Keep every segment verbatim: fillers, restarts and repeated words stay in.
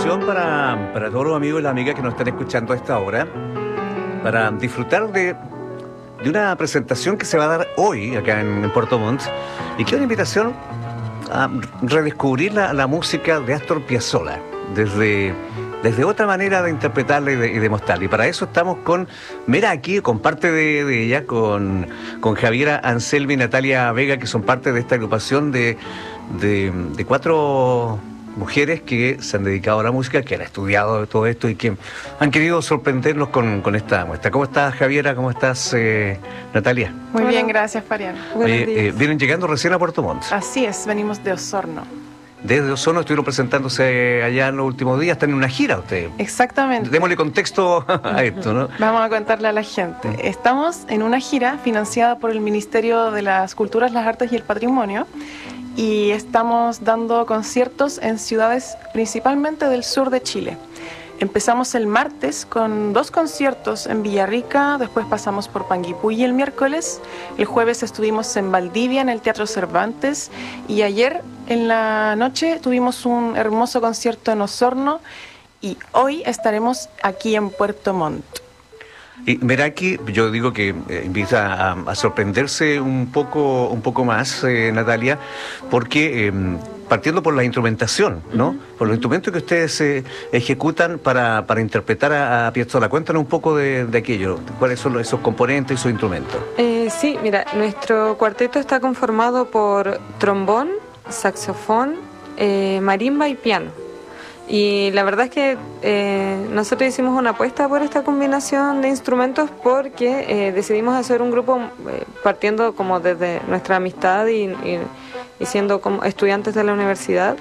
invitación para, para todos los amigos y las amigas que nos están escuchando a esta hora, para disfrutar de, de una presentación que se va a dar hoy acá en, en Puerto Montt, y que es una invitación a redescubrir la, la música de Astor Piazzolla, desde, desde otra manera de interpretarla y de, y de mostrarla. Y para eso estamos con Meraki, con parte de, de ella, con, con Javiera Anselmi y Natalia Vega, que son parte de esta agrupación de, de, de cuatro mujeres que se han dedicado a la música, que han estudiado todo esto y que han querido sorprendernos con, con esta muestra. ¿Cómo estás, Javiera? ¿Cómo estás, eh, Natalia? Muy bien, gracias, Fabián. Oye, eh, vienen llegando recién a Puerto Montt. Así es, venimos de Osorno. Desde Osorno estuvieron presentándose allá en los últimos días, están en una gira ustedes. Exactamente. Démosle contexto a esto, ¿no? Vamos a contarle a la gente. Estamos en una gira financiada por el Ministerio de las Culturas, las Artes y el Patrimonio, y estamos dando conciertos en ciudades principalmente del sur de Chile. Empezamos el martes con dos conciertos en Villarrica, después pasamos por Panguipulli el miércoles, el jueves estuvimos en Valdivia en el Teatro Cervantes y ayer en la noche tuvimos un hermoso concierto en Osorno y hoy estaremos aquí en Puerto Montt. Y Meraki, yo digo que eh, invita a, a sorprenderse un poco, un poco más, eh, Natalia, porque eh, partiendo por la instrumentación, ¿no? Uh-huh. Por los instrumentos que ustedes eh, ejecutan para, para interpretar a, a Piazzolla. Cuéntanos un poco de, de aquello, cuáles son esos componentes y esos instrumentos. Eh, sí, mira, nuestro cuarteto está conformado por trombón, saxofón, eh, marimba y piano. Y la verdad es que eh, nosotros hicimos una apuesta por esta combinación de instrumentos porque eh, decidimos hacer un grupo eh, partiendo como desde nuestra amistad y, y, y siendo como estudiantes de la universidad.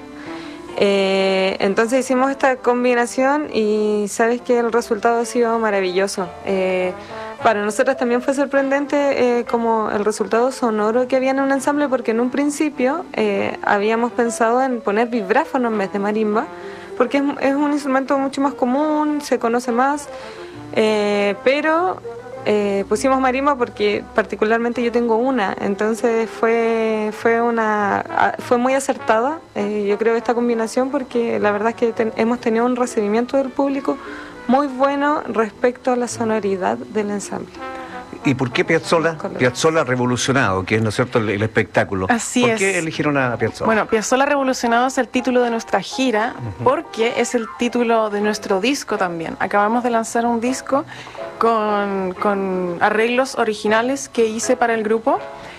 Eh, entonces hicimos esta combinación y sabes que el resultado ha sido maravilloso. Eh, para nosotros también fue sorprendente eh, como el resultado sonoro que había en un ensamble, porque en un principio eh, habíamos pensado en poner vibráfono en vez de marimba, porque es, es un instrumento mucho más común, se conoce más, eh, pero eh, pusimos marimba porque particularmente yo tengo una, entonces fue, fue, una, fue muy acertada, eh, yo creo, esta combinación, porque la verdad es que ten, hemos tenido un recibimiento del público muy bueno respecto a la sonoridad del ensamble. ¿Y por qué Piazzolla? Piazzolla Revolucionado, que es, ¿no es cierto?, el, el espectáculo. Así ¿Por es. qué eligieron a Piazzolla? Bueno, Piazzolla Revolucionado es el título de nuestra gira, uh-huh, porque es el título de nuestro disco también. Acabamos de lanzar un disco con, con arreglos originales que hice para el grupo.